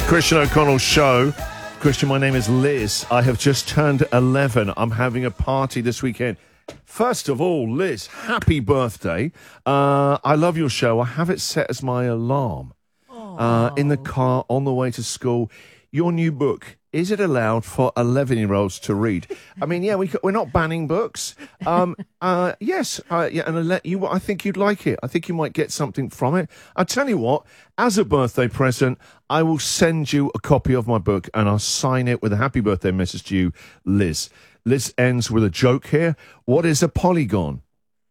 Christian O'Connell's show. Christian, my name is Liz. I have just turned 11. I'm having a party this weekend. First of all, Liz, happy birthday. I love your show. I have it set as my alarm in the car on the way to school. Your new book, is it allowed for 11-year-olds to read? I mean, yeah, we're not banning books. Yes, yeah, and I think you'd like it. I think you might get something from it. I'll tell you what, as a birthday present, I will send you a copy of my book and I'll sign it with a happy birthday message to you, Liz. Liz ends with a joke here. What is a polygon?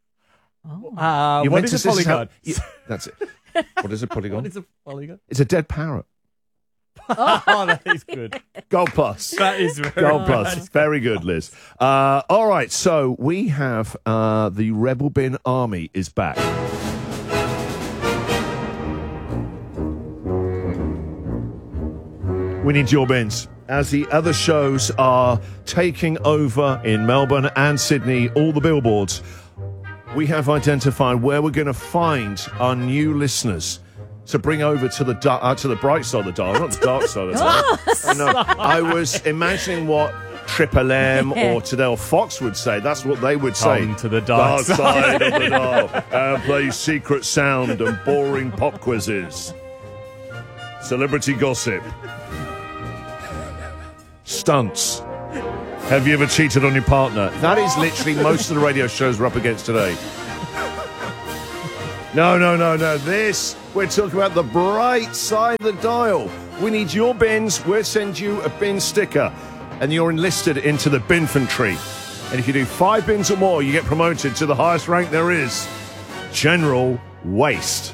What is a polygon? That's it. What is a polygon? What is a polygon? It's a dead parrot. Oh, that is good. Gold plus. That is very Gold plus. Very good, Liz. All right, so we have the Rebel Bin Army is back. We need your bins. As the other shows are taking over in Melbourne and Sydney, all the billboards, we have identified where we're going to find our new listeners to bring over to the bright side of the dial, not the dark side of the dial. Oh, no. I was imagining what Triple M or Tadell Fox would say. That's what they would say. Come to the dark side of the dial. And play secret sound and boring pop quizzes. Celebrity gossip. Stunts. Have you ever cheated on your partner? That is literally most of the radio shows we're up against today. No. We're talking about the bright side of the dial. We need your bins. We'll send you a bin sticker. And you're enlisted into the binfantry. And if you do 5 bins or more, you get promoted to the highest rank there is. General Waste.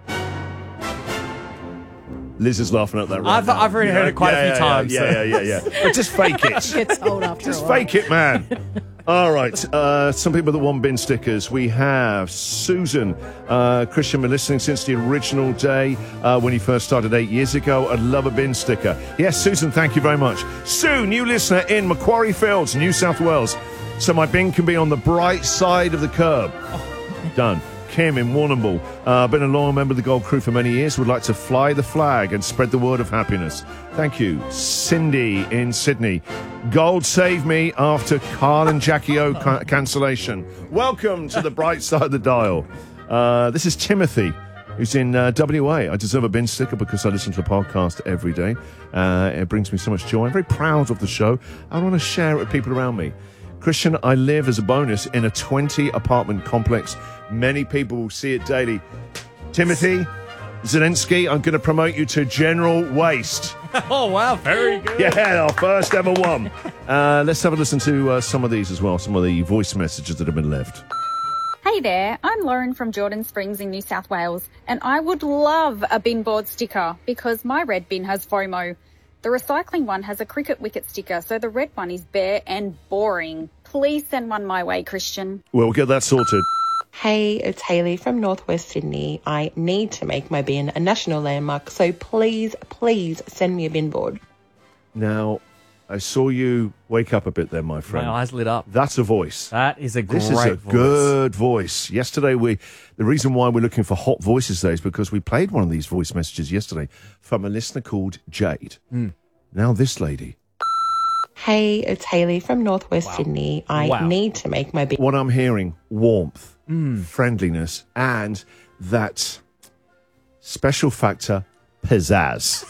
Liz is laughing at that right now. I've already heard it quite a few times. Yeah. But just fake it. Gets old after Just a while. fake it, man. All right. Some people that want bin stickers. We have Susan. Christian, been listening since the original day when he first started 8 years ago. I'd love a bin sticker. Yes, Susan, thank you very much. Sue, new listener in Macquarie Fields, New South Wales. So my bin can be on the bright side of the curb. Done. Kim in Warrnambool, been a loyal member of the Gold Crew for many years, would like to fly the flag and spread the word of happiness. Thank you. Cindy in Sydney. Gold saved me after Carl and Jackie O cancellation. Welcome to the bright side of the dial. This is Timothy, who's in WA. I deserve a bin sticker because I listen to the podcast every day. It brings me so much joy. I'm very proud of the show. I want to share it with people around me. Christian, I live as a bonus in a 20-apartment complex. Many people will see it daily. Timothy Zelensky, I'm going to promote you to General Waste. Oh, wow, very good. Yeah, our first ever one. Let's have a listen to some of these as well, some of the voice messages that have been left. Hey there, I'm Lauren from Jordan Springs in New South Wales, and I would love a bin board sticker because my red bin has FOMO. The recycling one has a cricket wicket sticker, so the red one is bare and boring. Please send one my way, Christian. We'll get that sorted. Hey, it's Hayley from Northwest Sydney. I need to make my bin a national landmark, so please send me a bin board. Now, I saw you wake up a bit there, my friend. My eyes lit up. That's a voice. That is a great voice. This is a good voice. Yesterday, the reason why we're looking for hot voices today is because we played one of these voice messages yesterday from a listener called Jade. Now this lady. Hey, it's Hayley from Northwest Sydney. I need to make my bin. What I'm hearing, warmth, friendliness, and that special factor, pizzazz.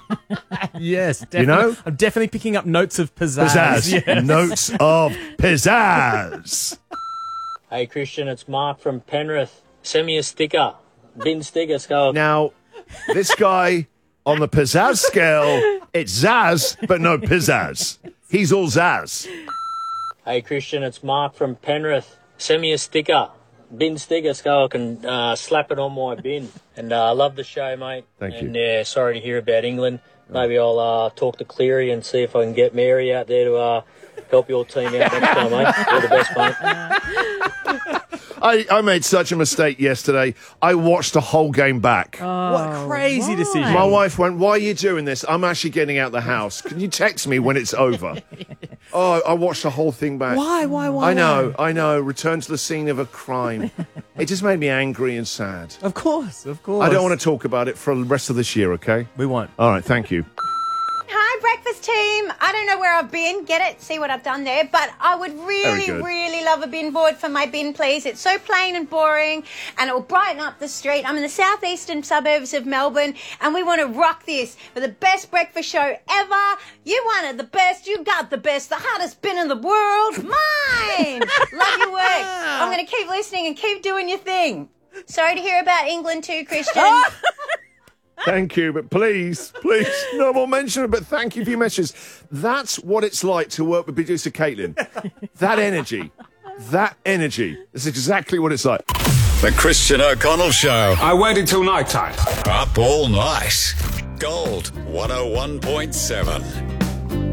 Yes, definitely. You know? I'm definitely picking up notes of pizzazz. Pizzazz. Yes. Notes of pizzazz. Hey Christian, it's Mark from Penrith. Send me a sticker. Bin sticker, Skull. Now, this guy on the pizzazz scale, it's zazz, but no pizzazz. He's all zazz. Hey Christian, it's Mark from Penrith. Send me a sticker. Bin sticker, so I can slap it on my bin. And I love the show, mate. Thank you. And yeah, sorry to hear about England. Maybe I'll talk to Cleary and see if I can get Mary out there to help your team out next time, mate. You're the best, mate. I made such a mistake yesterday. I watched the whole game back. What a crazy decision. My wife went, "Why are you doing this? I'm actually getting out the house. Can you text me when it's over?" Oh, I watched the whole thing back. Why? I know. Return to the scene of a crime. It just made me angry and sad. Of course, of course. I don't want to talk about it for the rest of this year, okay? We won't. All right, thank you. Hi, breakfast team. I don't know where I've been. Get it? See what I've done there. But I would really love a bin board for my bin, please. It's so plain and boring, and it will brighten up the street. I'm in the southeastern suburbs of Melbourne, and we want to rock this for the best breakfast show ever. You wanted the best. You got the best. The hottest bin in the world. Mine. Love your work. I'm going to keep listening and keep doing your thing. Sorry to hear about England too, Christian. Thank you, but please, no more mention of it, but thank you for your messages. That's what it's like to work with producer Caitlin. That energy is exactly what it's like. The Christian O'Connell Show. I waited till night time. Up all night. Gold 101.7.